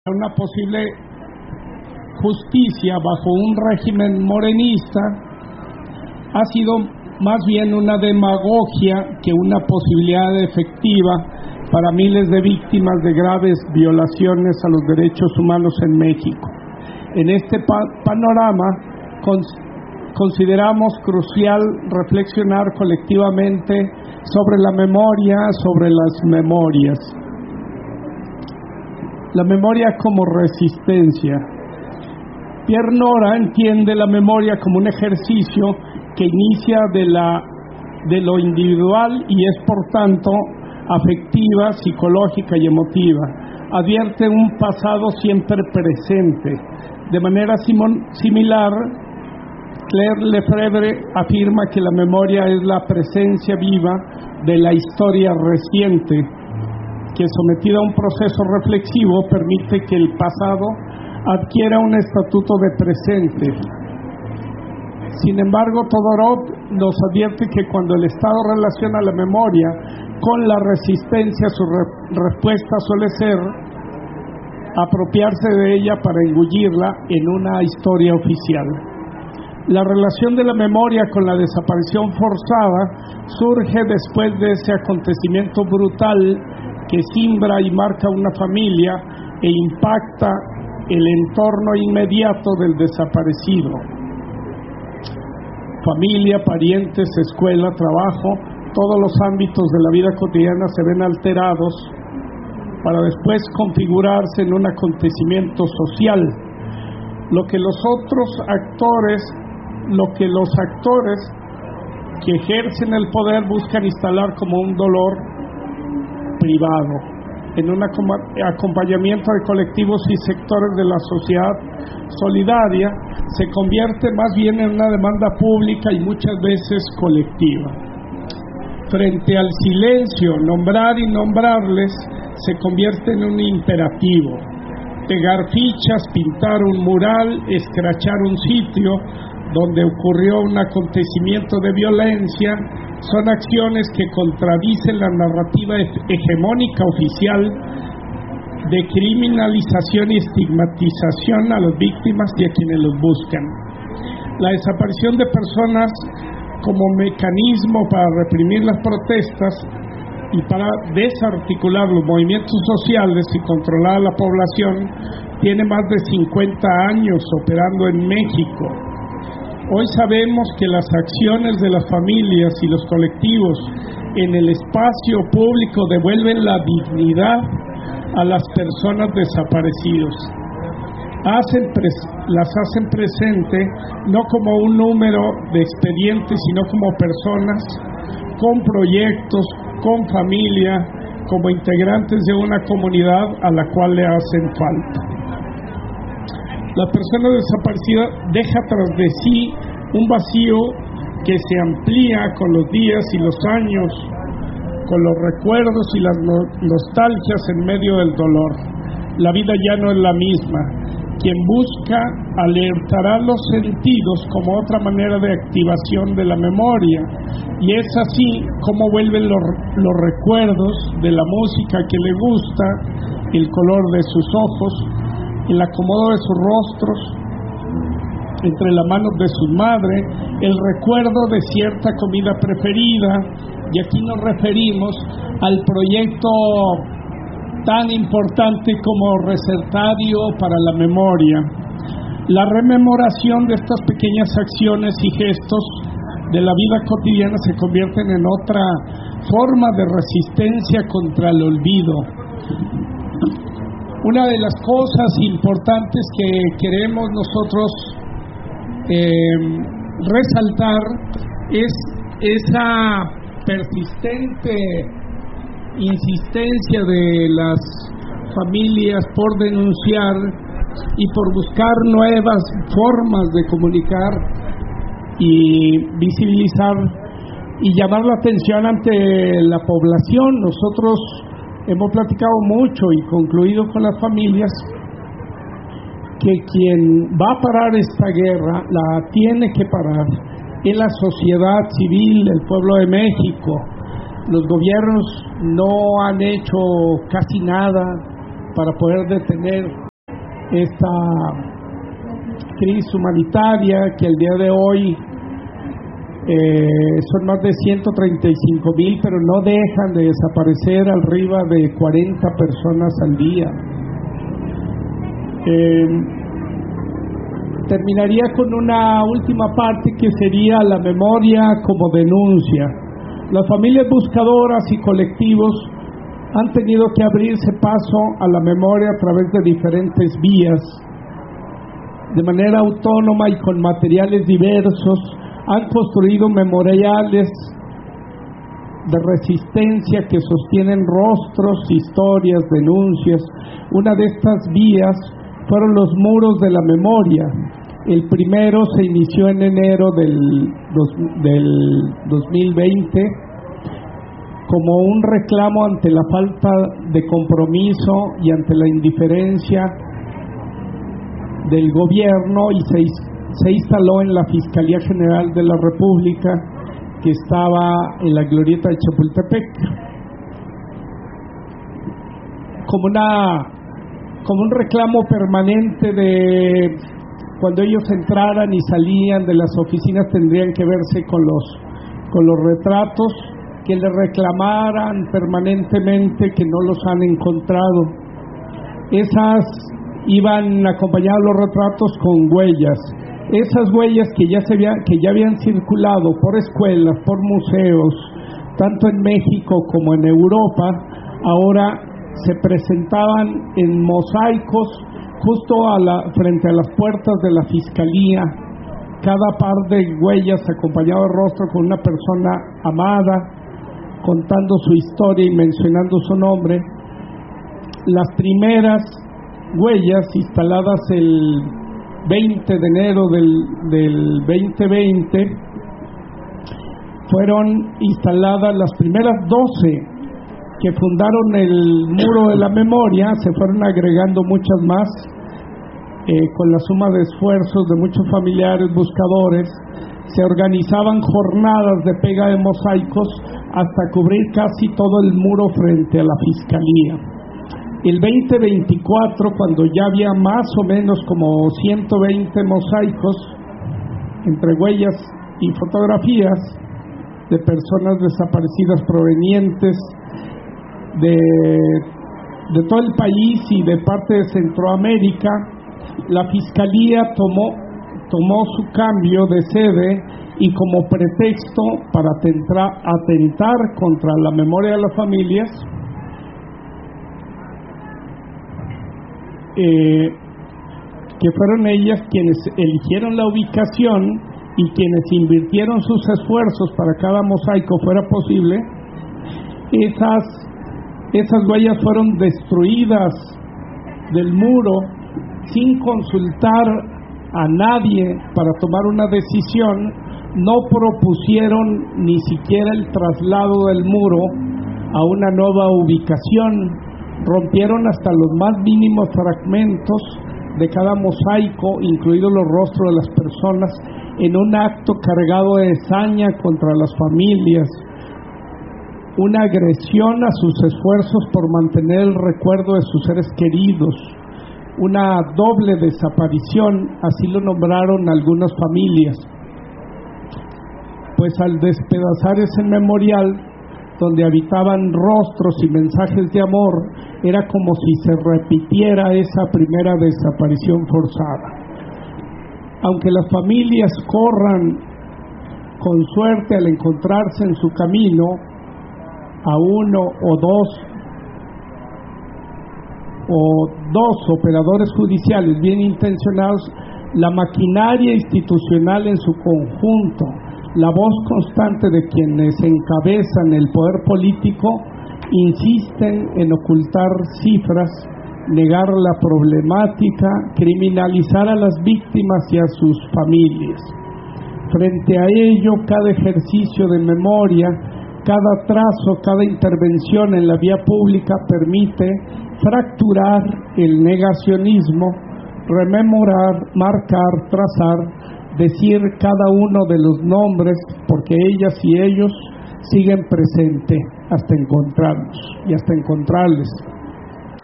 una posible justicia bajo un régimen morenista ha sido más bien una demagogia que una posibilidad efectiva para miles de víctimas de graves violaciones a los derechos humanos en México. En este panorama consideramos crucial reflexionar colectivamente sobre la memoria, sobre las memorias. La memoria como resistencia. Pierre Nora entiende la memoria como un ejercicio que inicia de lo individual y es por tanto afectiva, psicológica y emotiva. Advierte un pasado siempre presente. De manera similar, Claire Lefebvre afirma que la memoria es la presencia viva de la historia reciente, que sometida a un proceso reflexivo permite que el pasado adquiera un estatuto de presente. Sin embargo, Todorov nos advierte que cuando el Estado relaciona la memoria con la resistencia, su respuesta suele ser apropiarse de ella para engullirla en una historia oficial. La relación de la memoria con la desaparición forzada surge después de ese acontecimiento brutal que simbra y marca una familia e impacta el entorno inmediato del desaparecido. Familia, parientes, escuela, trabajo, todos los ámbitos de la vida cotidiana se ven alterados para después configurarse en un acontecimiento social. Lo que los actores que ejercen el poder buscan instalar como un dolor privado, en un acompañamiento de colectivos y sectores de la sociedad solidaria, se convierte más bien en una demanda pública y muchas veces colectiva. Frente al silencio, nombrar y nombrarles se convierte en un imperativo. Pegar fichas, pintar un mural, escrachar un sitio donde ocurrió un acontecimiento de violencia, son acciones que contradicen la narrativa hegemónica oficial de criminalización y estigmatización a las víctimas y a quienes los buscan. La desaparición de personas como mecanismo para reprimir las protestas y para desarticular los movimientos sociales y controlar a la población tiene más de 50 años operando en México. Hoy sabemos que las acciones de las familias y los colectivos en el espacio público devuelven la dignidad a las personas desaparecidas. Las hacen presente no como un número de expedientes, sino como personas con proyectos, con familia, como integrantes de una comunidad a la cual le hacen falta. La persona desaparecida deja tras de sí un vacío que se amplía con los días y los años, con los recuerdos y las nostalgias en medio del dolor. La vida ya no es la misma. Quien busca alertará los sentidos como otra manera de activación de la memoria, y es así como vuelven los recuerdos de la música que le gusta, el color de sus ojos, el acomodo de sus rostros entre las manos de su madre, el recuerdo de cierta comida preferida, y aquí nos referimos al proyecto tan importante como recetario para la memoria. La rememoración de estas pequeñas acciones y gestos de la vida cotidiana se convierten en otra forma de resistencia contra el olvido. Una de las cosas importantes que queremos nosotros resaltar es esa persistente insistencia de las familias por denunciar y por buscar nuevas formas de comunicar y visibilizar y llamar la atención ante la población. Nosotros hemos platicado mucho y concluido con las familias que quien va a parar esta guerra la tiene que parar en la sociedad civil del pueblo de México. Los gobiernos no han hecho casi nada para poder detener esta crisis humanitaria, que el día de hoy son más de 135,000, pero no dejan de desaparecer arriba de 40 personas al día. Terminaría con una última parte que sería la memoria como denuncia. Las familias buscadoras y colectivos han tenido que abrirse paso a la memoria a través de diferentes vías, de manera autónoma y con materiales diversos. Han construido memoriales de resistencia que sostienen rostros, historias, denuncias. Una de estas vías fueron los muros de la memoria. El primero se inició en enero del 2020 como un reclamo ante la falta de compromiso y ante la indiferencia del gobierno, y se instaló en la Fiscalía General de la República, que estaba en la glorieta de Chapultepec, como un reclamo permanente de cuando ellos entraran y salían de las oficinas tendrían que verse con los retratos, que le reclamaran permanentemente que no los han encontrado. Esas iban acompañados los retratos con huellas. Esas huellas que ya habían circulado por escuelas, por museos, tanto en México como en Europa, ahora se presentaban en mosaicos justo frente a las puertas de la Fiscalía. Cada par de huellas acompañado de rostro con una persona amada, contando su historia y mencionando su nombre. Las primeras huellas instaladas el 20 de enero del 2020 fueron instaladas las primeras 12 que fundaron el Muro de la Memoria. Se fueron agregando muchas más con la suma de esfuerzos de muchos familiares buscadores. Se organizaban jornadas de pega de mosaicos hasta cubrir casi todo el muro frente a la Fiscalía. El 2024, cuando ya había más o menos como 120 mosaicos entre huellas y fotografías de personas desaparecidas provenientes de todo el país y de parte de Centroamérica, la Fiscalía tomó su cambio de sede y como pretexto para atentar contra la memoria de las familias, que fueron ellas quienes eligieron la ubicación y quienes invirtieron sus esfuerzos para que cada mosaico fuera posible. Esas huellas fueron destruidas del muro sin consultar a nadie para tomar una decisión. No propusieron ni siquiera el traslado del muro a una nueva ubicación. Rompieron hasta los más mínimos fragmentos de cada mosaico, incluidos los rostros de las personas, en un acto cargado de saña contra las familias, una agresión a sus esfuerzos por mantener el recuerdo de sus seres queridos, una doble desaparición, así lo nombraron algunas familias. Pues al despedazar ese memorial donde habitaban rostros y mensajes de amor, era como si se repitiera esa primera desaparición forzada. Aunque las familias corran con suerte al encontrarse en su camino a uno o dos operadores judiciales bien intencionados, la maquinaria institucional en su conjunto, la voz constante de quienes encabezan el poder político, insisten en ocultar cifras, negar la problemática, criminalizar a las víctimas y a sus familias. Frente a ello, cada ejercicio de memoria, cada trazo, cada intervención en la vía pública permite fracturar el negacionismo, rememorar, marcar, trazar, decir cada uno de los nombres, porque ellas y ellos siguen presentes hasta encontrarnos y hasta encontrarles.